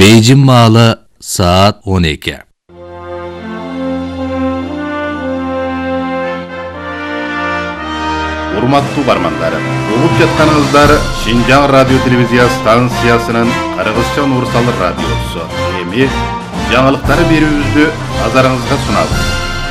Beyjin malı saat 12. Урматтуу угармандар, угуп жатканыңыздар Шинжаң радио телевизия станциясынын Кыргызча универсал радиосу. Эми жаңылыктар берүүбүздү назарыңызга сунабыз.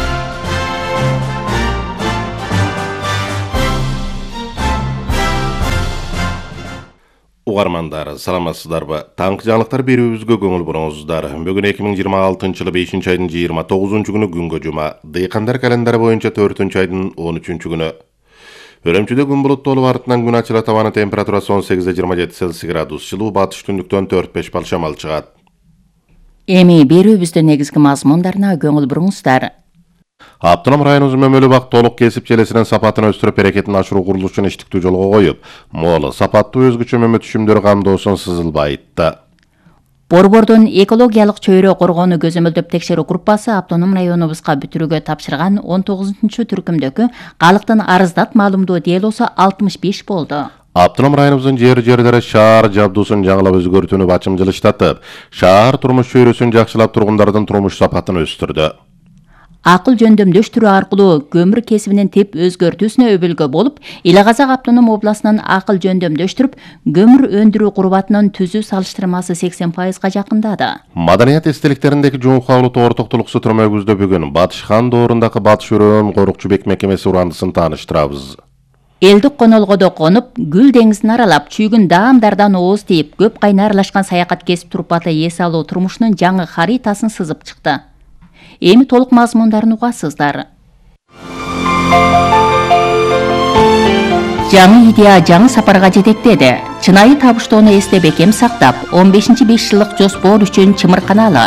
Угармандар, саламатсыздарбы? Таңкы жаңылыктар берүүбүзгө көңүл буруңуздар. Бүгүн 2026-жылы 5-айдын 29-күнү күнгө жума. Дыйкандар календары боюнча 4-айдын 13-күнү. Өрөмчүдө күн булуттуу артынан күн ачыла, табаны температурасы 18-27 Цельсий градус, жылуу батыш түндүктөн 4-5 балл шамал чыгат. Эми берүүбүздүн негизги мазмундарына көңүл буруңуздар. Автоном районубуз Мөмөлү бак толук кесип желесинин сапатын өстүрүп, берекетин ашыруу курулушун иштиктүү жолго коюп, моол сапаттуу өзгөчө мөмө түшүмдөр камдоосун сызылбай айтты. Борбордун экологиялык чөйрө коргоону көзөмөлдөп текшерүү группасы автоном районубузга бүтүрүүгө тапшырган 19-түркүмдөгү калктын арыздат маалымдоо делосу 65 болду. Автоном районубуздун жерлери шаар жабдуусун жаңылап өзгөртүүнү бачымжылыштатып, шаар турмуш чөйрөсүн жакшылап тургундардын турмуш сапатын өстүрдү. Акыл жөндөмдөштүрүү аркылуу көмүр кесибинин тип өзгөртүүсүнө өбөлгө болуп, Ila Казак автоном областынын акыл жөндөмдөштүрүп, көмүр өндүрүү курубатынын түзүү салыштырмасы 80%га жакындады. Маданият эстеликтериндеги жуңкалуу тоортоктулуксу түрмөгүздө бүгүн Батышхан доорундагы Батыш өрөөн корукчубек мекемеси урандысын тааныштырабыз. Элдик конолгодо конуп, Гүл деңизин аралап, чүйгүн даамдардан ооз тийип, көп кайна аралашкан саякат кесип турпаты эс алуу турмушунун жаңы харитасын сызып чыкты. Эми толук мазмундарын угасыздар. Жаңы идея жаңы сапарга жетектеди. Чынайы табыштоону эсте бекем сактап, 15-5 жылдык жоспор үчүн чымырканалы.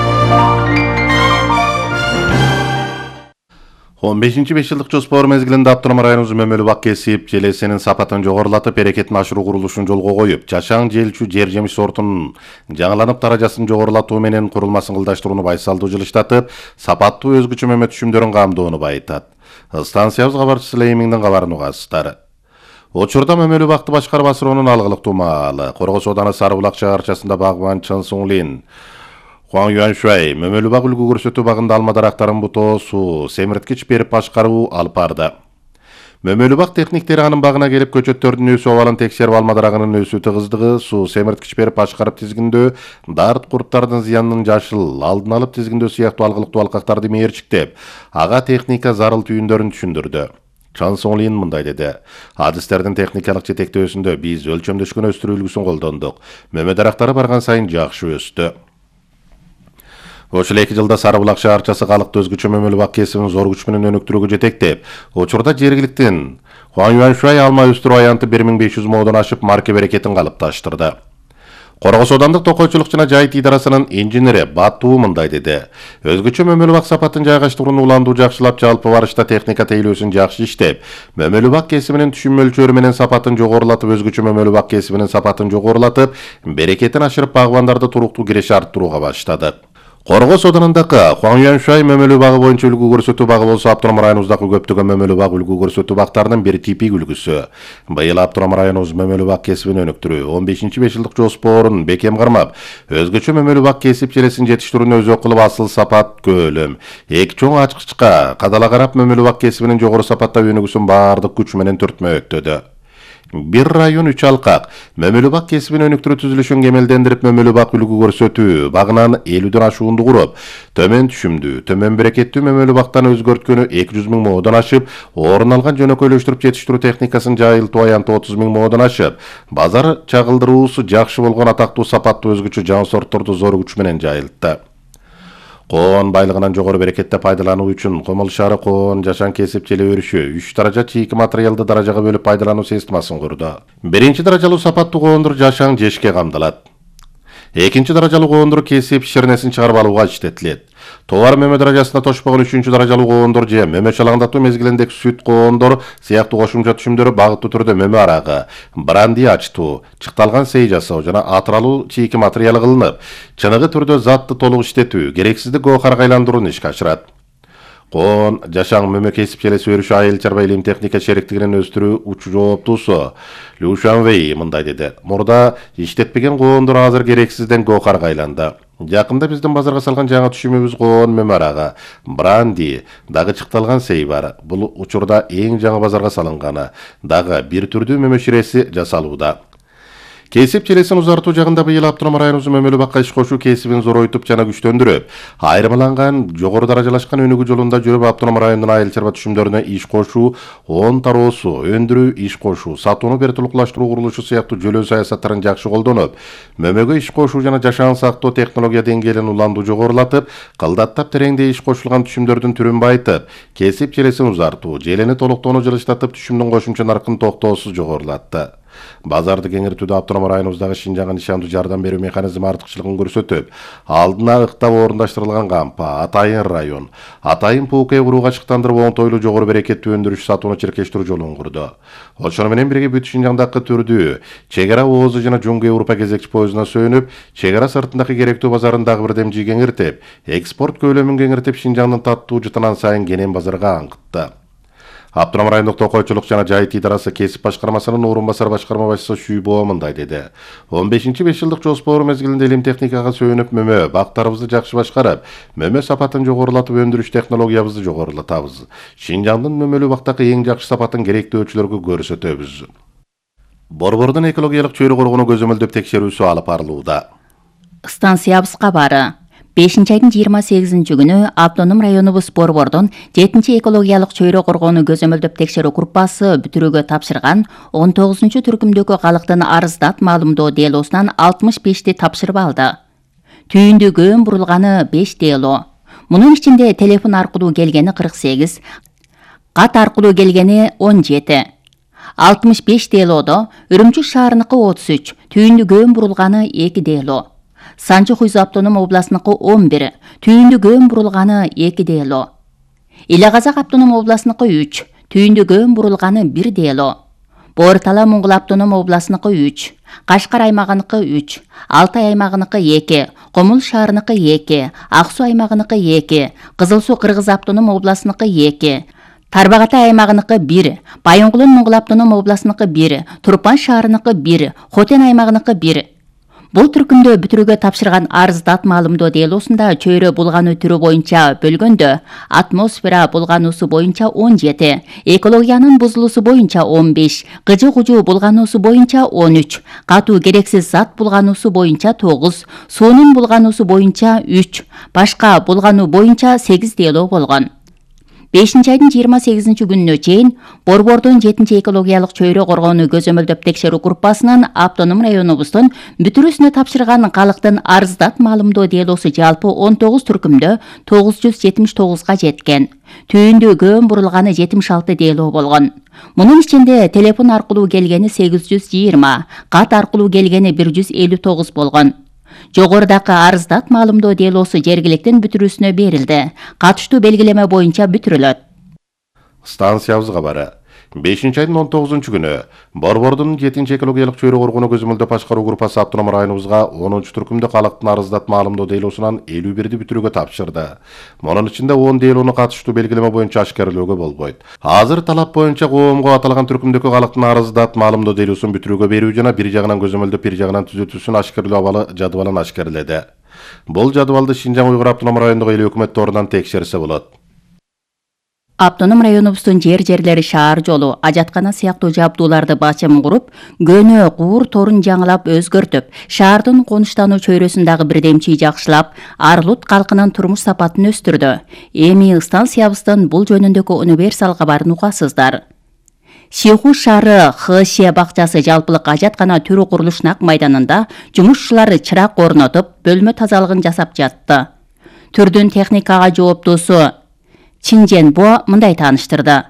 15-5 жылдык жоспор мезгилинде автоном районубуз Мөмөлү бак кесип желесинин сапатын жогорулатып, берекетин ашыруу курулушун жолго коюп, жашаң желчү жер жемиш сортунун жаңыланып даражасын жогорулатуу менен курулмасын кылдаштырууну байсалдуу жылыштатып, сапаттуу өзгөчө мөмө түшүмдөрүн камдоону байытат. Станциябыз кабарчысы Леймиңдин кабарын угасыздар. Учурда Мөмөлү бакты башкарып асыроонун алгылыктуу маалы, Коргос ооданы Сарыбулак чыгарчасында багбан Чын Суңлин, Хуан Юаншуай Мөмөлү бак үлгү көрсөтүү багында алма дарактарын бутоосу, семирткич берип башкаруу алып барды. Мөмөлү бак техниктери анын багына келип, көчөттөрдүн өсүү абалын текшерип, алма дарагынын өсүү тыгыздыгы, суу, семирткич берип башкарып тизгиндөө, дарт курттардын зыянын жашыл, алдын алып тизгиндөө сыяктуу алгылыктуу алкактарды мээрчиктеп, ага техника зарыл түйүндөрүн түшүндүрдү. Чан Соңлин мындай деди: Адистердин техникалык жетектөөсүндө биз өлчөмдөшкөн өстүрүү үлгүсүн колдондук. Мөмө дарактары барган сайын жакшы өстү. Ошол 2 жылда Сарыбулак шаарчасы калыкты өзгөчө Мөмөлү бак кесибин зор күч менен өнүктүрүүгө жетектеп, учурда жергиликтин Хуан Юаншуай алма өстүрүү аянты 1500 моодон ашып, марка берекетин калыпташтырды. Коргос оодандык токойчулук жана жайыт идарасынын инженери Батуу мындай деди: Өзгөчө Мөмөлү бак сапатын жайгаштырууну уландуу жакшылап, жалпы барышта техника тейлөөсүн жакшы иштеп, Мөмөлү бак кесибинин түшүм мөлчөрү менен сапатын жогорулатып, өзгөчө Мөмөлү бак кесибинин сапатын жогорулатып, берекетин ашырып, багбандарды туруктуу киреше арттырууга баштады. Коргос оодунундагы Хуан Юаншуай Мөмөлү багы боюнча үлгү көрсөтүү багы болсо, автоном районубуздагы көптөгөн Мөмөлү бак үлгү көрсөтүү бактарынын бир типик үлгүсү. Быйыл автоном районубуз Мөмөлү бак кесибин өнүктүрүү 15-5 жылдык жоспорун бекем кармап, өзгөчө Мөмөлү бак кесип желесин жетиштирүүнү өзөк кылып, асыл сапат көлөм, эки чоң ачкычка кадала карап, Мөмөлү бак кесибинин жогору сапаттап өнүгүүсүн баардык күч менен түртмөктөдү. Бир район 3 алкак Мөмөлү бак кесибин өнүктүрүү түзүлүшүн кемелдендирип, Мөмөлү бак үлгү көрсөтүү багынан 50ден ашуунду куруп, төмөн түшүмдүү, төмөн берекеттүү Мөмөлү бактан өзгөрткөнү 200 000 моодон ашып, орун алган жөнөкөйлөштүрүп жетиштирүү техникасын жайылтуу аянты 30 000 моодон ашып, базар чагылдыруусу жакшы болгон атактуу сапаттуу өзгөчө жаңы сортторду зор күч менен жайылтты. Коон байлыгынан жогору берекетте пайдалануу үчүн Комол шаары коон жашаң кесип желе өрүшү 3 даража чийки материалды даражага бөлүп пайдалануу системасын курду. Биринчи даражалуу сапаттуу коондор жашаң жешке камдалат. Экинчи даражалуу коондор кесип ширнесин чыгарып алууга иштетилет. Товар мөмө даражасына тошпогон 3-чү даражалуу коондор же мөмө чалаңдатуу мезгилиндеги сүт коондор сыяктуу кошумча түшүмдөрү багыттуу түрдө мөмө арагы, бранди ачтуу, чыкталган сей жасоо жана атыралуу чийки материалы кылынып, чыныгы түрдө затты толук иштетүү, керексиздик гоохарга айландырууну ишке ашырат. Коон жашаң мөмө кесип челеси өрүшү айыл чарба илим техника шериктигинин өстүрүү учу жооптуусу Лю Шанвей мындай деди. Мурда иштетпеген коондор азыр керексизден гоокарга айланды. Жакында биздин базарга салган жаңы түшүмүбүз коон мөмө арага, бранди, дагы чыкталган сей бар. Бул учурда эң жаңы базарга салынганы, дагы бир түрдүү мөмө ширеси жасалууда. Кесип челесин узартуу жагында быйыл автоном районубуздун мөмөлүү бакка иш кошуу кесибин зоройтуп жана күчтөндүрүп, айырмаланган жогору даражалашкан өнүгүү жолунда жүрүп автоном райондун айыл чарба түшүмдөрүнө иш кошуу, он тароосу, өндүрүү, иш кошуу, сатууну вертулукташтыруу курулушу сыяктуу жөлөө саясаттарын жакшы колдонуп, мөмөгө иш кошуу жана жашаан сактоо технология деңгээлин уланду жогорулатып, кылдаттап тереңдей иш кошулган түшүмдөрдүн түрүн байытып, кесип челесин узартуу, желени толуктоону жылыштатып түшүмдүн кошумча наркын токтоосуз жогорулатты. Базарды кеңиртүүдө автоном районубуздагы Шинжаңга нишандуу жардам берүү механизми артыкчылыгын көрсөтүп, алдына ыктап орундаштырылган кампа, атайын район, атайын пууке курууга чыктандырып оңтойлуу жогору берекеттүү өндүрүш сатууну чиркештирүү жолун курду. Ошону менен бирге бүт Шинжаңдагы түрдүү чек ара оозу жана Жуңгу Европа кезекчи поездуна сөнүп, чек ара сыртындагы керектүү базарын дагы бир демжи кеңиртип, экспорт көлөмүн кеңиртип Шинжаңдын таттуу жытынан сайын кенен базарга аңкытты. Автоном райондук токойчулук жана жайыт идарасы кесип башкармасынын орун басар башкарма башчысы Шүйбо мындай деди. 15-5 жылдык жоспор мезгилинде илим техникага сүйүнүп мөмө бактарыбызды жакшы башкарып, мөмө сапатын жогорулатып өндүрүш технологиябызды жогорулатабыз. Шинжаңдын мөмөлүү бактагы эң жакшы сапатын керектөөчүлөргө көрсөтөбүз. Борбордун экологиялык чөйрө коргонуу көзөмөлдөп текшерүүсү алып барылууда. Станциябыз кабары. 5 айдын 28 күнү автоном районубуз Борбордун 7 экологиялык чөйрө коргоону көзөмөлдөп текшерүү группасы бүтүрүүгө тапшырган 19 түркүмдөгү калктын арыздат маалымдоо делосунан 65ти тапшырып алды. Түйүндү көөн бурулганы 5 дело. Мунун ичинде телефон аркылуу келгени 48, кат аркылуу келгени 17. 65 делодо Үрүмчү шаарыныкы 33, түйүндү көөн бурулганы 2 дело. Санчы Хуйзу автоном областыныкы 11, түйүндү көөн бурулганы 2 дело. Иле Казак автоном областыныкы 3, түйүндү көөн бурулганы 1 дело. Боор-Тала Моңгол автоном областыныкы 3, Кашкар аймагыныкы 3, Алтай аймагыныкы 2, Комул шаарыныкы 2, Ак Суу аймагыныкы 2, Кызыл Суу Кыргыз автоном областыныкы 2, Тарбагатай аймагыныкы 1, Байоңгулун Моңгол автоном областыныкы 1, Турпан шаарыныкы 1, Хотен аймагыныкы 1. Бул түркүмдө бүтүрүүгө тапшырган арыздат маалымдоо делосунда чөйрө булгануу түрү боюнча бөлгөндө атмосфера булгануусу боюнча 17, экологиянын бузулуусу боюнча 15, кыжы-кужу булгануусу боюнча 13, катуу керексиз зат булгануусу боюнча 9, суунун булгануусу боюнча 3, башка булгануу боюнча 8 дело болгон. 5 айдын 28 күнүнө чейин Борбордун 7 экологиялык чөйрө коргоону көзөмөлдөп текшерүү группасынын автоном районубуздун бүтүрүүсүнө тапшырган калктын арыздат маалымдоо делосу жалпы 19 түркүмдө 979га жеткен. Түйүндү көөн бурулганы 76 дело болгон. Мунун ичинде телефон аркылуу келгени 820, кат аркылуу келгени 159 болгон. Жогорудагы арыздат маалымдоо делосу жергиликтин бүтүрүүсүнө берилди. Катыштуу белгилеме боюнча бүтүрүлөт. Станциябыз кабары. 5 айдын 19 күнү Борбордун 7 экологиялык чөйрө коргоону көзөмөлдөп башкаруу группасы автоном районубузга 10 түркүмдө калктын арыздат маалымдоо делосунан 51ди бүтүрүүгө тапшырды. Мунун ичинде 10 делону катыштуу белгилеме боюнча ашкерлөөгө болбойт. Азыр талап боюнча коомго аталган түркүмдөгү калктын арыздат маалымдоо делосун бүтүрүүгө берүү жана бир жагынан көзөмөлдөп бир жагынан түзөтүүсүн ашкерлөө абалы жадыбалын ашкерледи. Бул жадыбалды Шинжаң Уйгур автоном райондук эл өкмөт торунан текшерсе болот. Автоном районубуздун жерлери шаар жолу, ажаткана сыяктуу жабдууларды бачым куруп, көнө куур торун жаңылап өзгөртүп, шаардын конуштануу чөйрөсүн дагы бирдемчи жакшылап, Арлут калкынын турмуш сапатын өстүрдү. Эми станциябыздын бул жөнүндөгү универсал кабарын угасыздар. Сиху шаары ХШ бакчасы жалпылык ажаткана түрү курулуш нак майданында жумушчулар чырак орнотуп, бөлмө тазалыгын жасап жатты. Түрдүн техникага жооптуусу Чинженбо мындай тааныштырды.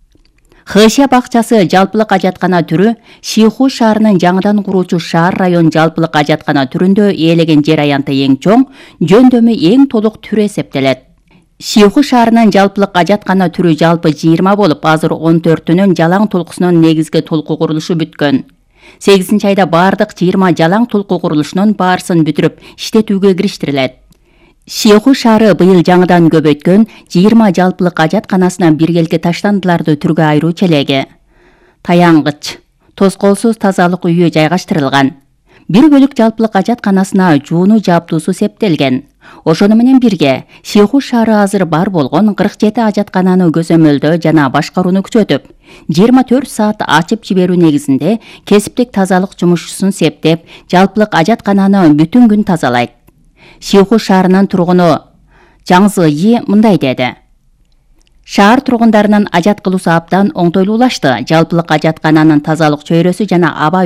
ХШ бакчасы жалпылык ажаткана түрү Сиху шаарынын жаңыдан куруучу шаар район жалпылык ажаткана түрүндө ээлеген жер аянты эң чоң, жөндөмү эң толук түрү эсептелет. Сиху шаарынын жалпылык ажаткана түрү жалпы 20 болуп, азыр 14-үнүн жалаң толкусунун негизги толку курулушу бүткөн. 8 айда бардык 20 жалаң толку курулушунун баарысын бүтүрүп, иштетүүгө кириштирилет. Шиоху шаары быйыл жаңыдан көбөйткөн 20 жалпылык ажатканасынан биргелки таштандыларды түргө айыруу челеги. Таянгыч, тоскоолсуз тазалык үйү жайгаштырылган. 1 бөлүк жалпылык ажатканасына жууну жабдуусу септелген. Ошону менен бирге Шиоху шаары азыр бар болгон 47 ажаткананы көзөмөлдөө жана башкарууну күчөтүп, 24 саат ачып жиберүү негизинде кесиптик тазалык жумушчусун септеп, жалпылык ажаткананы бүтүн күн тазалайт. Шиоху шаарынын тургуну Жаң Зыйи мындай деди. Шаар тургундарынын ажат кылуусу абдан оңтойлуулашты. Жалпылык ажаткананын тазалык чөйрөсү жана аба